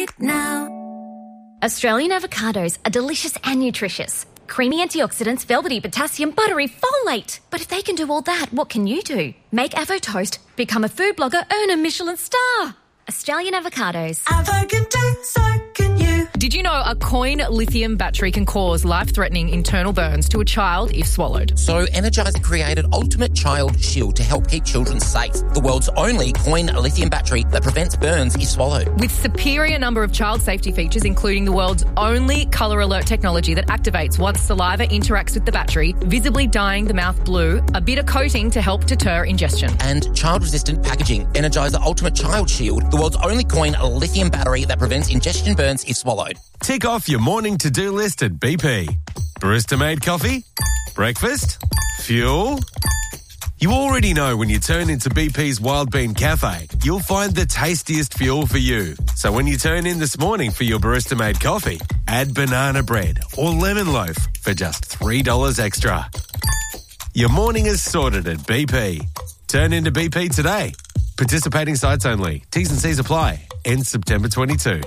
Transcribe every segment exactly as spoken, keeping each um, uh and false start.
now. Australian avocados are delicious and nutritious. Creamy antioxidants, velvety potassium, buttery folate. But if they can do all that, what can you do? Make Avo Toast, become a food blogger, earn a Michelin star. Australian avocados. Avo can do, so can you. Did you know a coin lithium battery can cause life-threatening internal burns to a child if swallowed? So Energizer created Ultimate Child Shield to help keep children safe. The world's only coin lithium battery that prevents burns if swallowed. With superior number of child safety features, including the world's only colour alert technology that activates once saliva interacts with the battery, visibly dyeing the mouth blue, a bitter coating to help deter ingestion. And child-resistant packaging. Energizer Ultimate Child Shield, the world's only coin lithium battery that prevents ingestion burns if swallowed. Tick off your morning to-do list at B P. Barista-made coffee? Breakfast? Fuel? You already know when you turn into B P's Wild Bean Cafe, you'll find the tastiest fuel for you. So when you turn in this morning for your barista-made coffee, add banana bread or lemon loaf for just three dollars extra. Your morning is sorted at B P. Turn into B P today. Participating sites only. T's and C's apply. Ends September twenty-second.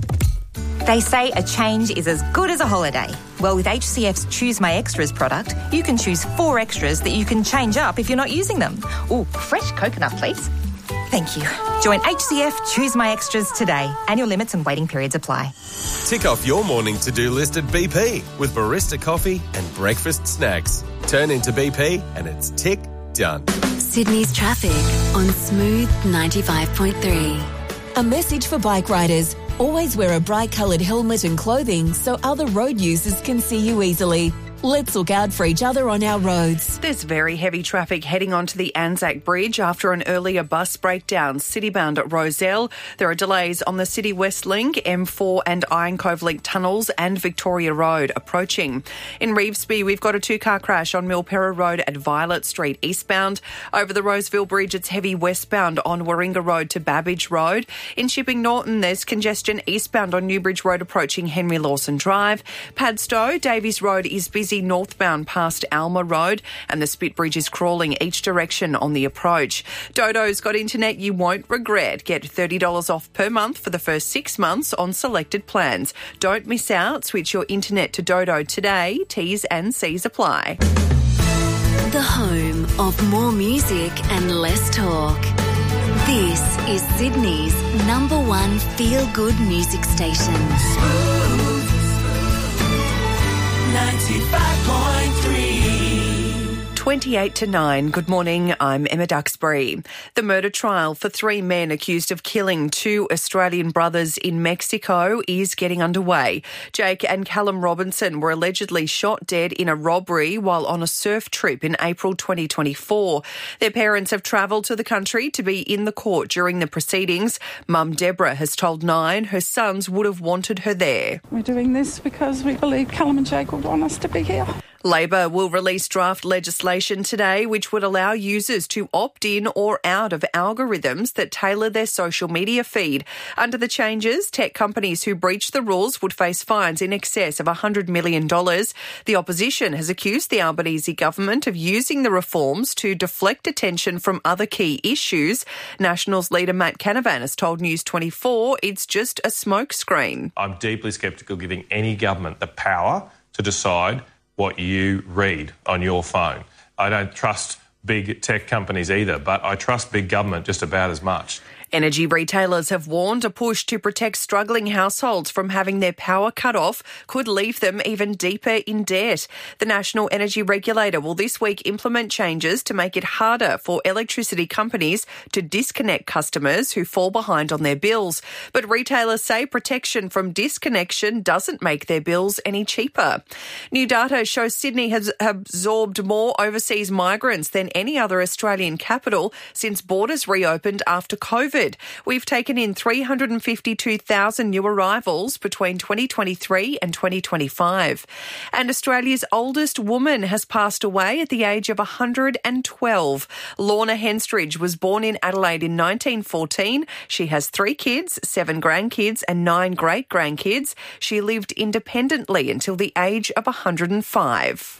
They say a change is as good as a holiday. Well, with H C F's Choose My Extras product, you can choose four extras that you can change up if you're not using them. Ooh, fresh coconut, please. Thank you. Join H C F Choose My Extras today. Annual limits and waiting periods apply. Tick off your morning to-do list at B P with barista coffee and breakfast snacks. Turn into B P and it's tick done. Sydney's traffic on Smooth ninety-five point three. A message for bike riders. Always wear a bright coloured helmet and clothing so other road users can see you easily. Let's look out for each other on our roads. There's very heavy traffic heading onto the Anzac Bridge after an earlier bus breakdown citybound at Rozelle. There are delays on the City West Link, M four and Iron Cove Link tunnels and Victoria Road approaching. In Revesby, we've got a two-car crash on Milperra Road at Violet Street eastbound. Over the Roseville Bridge, it's heavy westbound on Warringah Road to Babbage Road. In Shipping Norton, there's congestion eastbound on Newbridge Road approaching Henry Lawson Drive. Padstow, Davies Road is busy northbound past Alma Road, and the Spit Bridge is crawling each direction on the approach. Dodo's got internet you won't regret. Get thirty dollars off per month for the first six months on selected plans. Don't miss out. Switch your internet to Dodo today. T's and C's apply. The home of more music and less talk. This is Sydney's number one feel-good music station. Smooth ninety-five point three. twenty-eight to nine. Good morning, I'm Emma Duxbury. The murder trial for three men accused of killing two Australian brothers in Mexico is getting underway. Jake and Callum Robinson were allegedly shot dead in a robbery while on a surf trip in April twenty twenty-four. Their parents have travelled to the country to be in the court during the proceedings. Mum Deborah has told Nine her sons would have wanted her there. We're doing this because we believe Callum and Jake would want us to be here. Labor will release draft legislation today which would allow users to opt in or out of algorithms that tailor their social media feed. Under the changes, tech companies who breach the rules would face fines in excess of one hundred million dollars. The opposition has accused the Albanese government of using the reforms to deflect attention from other key issues. Nationals leader Matt Canavan has told News twenty-four it's just a smokescreen. I'm deeply sceptical giving any government the power to decide what you read on your phone. I don't trust big tech companies either, but I trust big government just about as much. Energy retailers have warned a push to protect struggling households from having their power cut off could leave them even deeper in debt. The National Energy Regulator will this week implement changes to make it harder for electricity companies to disconnect customers who fall behind on their bills. But retailers say protection from disconnection doesn't make their bills any cheaper. New data shows Sydney has absorbed more overseas migrants than any other Australian capital since borders reopened after COVID. We've taken in three hundred fifty-two thousand new arrivals between twenty twenty-three and twenty twenty-five. And Australia's oldest woman has passed away at the age of one hundred twelve. Lorna Henstridge was born in Adelaide in nineteen fourteen. She has three kids, seven grandkids and nine great-grandkids. She lived independently until the age of one hundred five.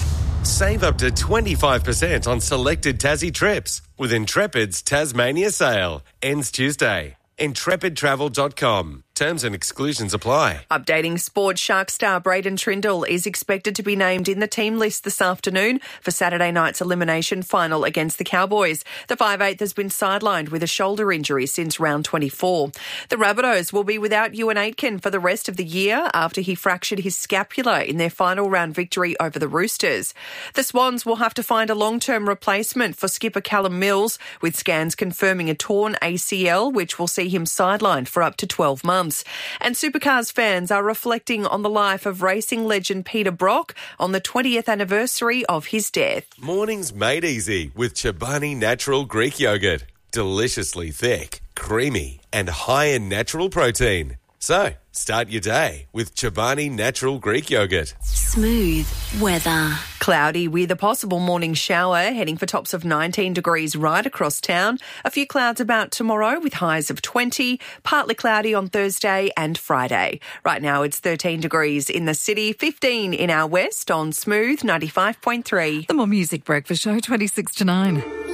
Save up to twenty-five percent on selected Tassie trips with Intrepid's Tasmania sale. Ends Tuesday. intrepid travel dot com. Terms and exclusions apply. Updating sport, Shark star Braden Trindle is expected to be named in the team list this afternoon for Saturday night's elimination final against the Cowboys. The five eighth has been sidelined with a shoulder injury since round twenty-four. The Rabbitohs will be without Ewan Aitken for the rest of the year after he fractured his scapula in their final round victory over the Roosters. The Swans will have to find a long-term replacement for skipper Callum Mills, with scans confirming a torn A C L, which will see him sidelined for up to twelve months. And Supercars fans are reflecting on the life of racing legend Peter Brock on the twentieth anniversary of his death. Mornings made easy with Chobani Natural Greek Yogurt. Deliciously thick, creamy and high in natural protein. So, start your day with Chobani Natural Greek Yogurt. Smooth weather. Cloudy with a possible morning shower, heading for tops of nineteen degrees right across town. A few clouds about tomorrow with highs of twenty. Partly cloudy on Thursday and Friday. Right now it's thirteen degrees in the city, fifteen in our west on Smooth ninety-five point three. The More Music Breakfast Show, twenty-six to nine.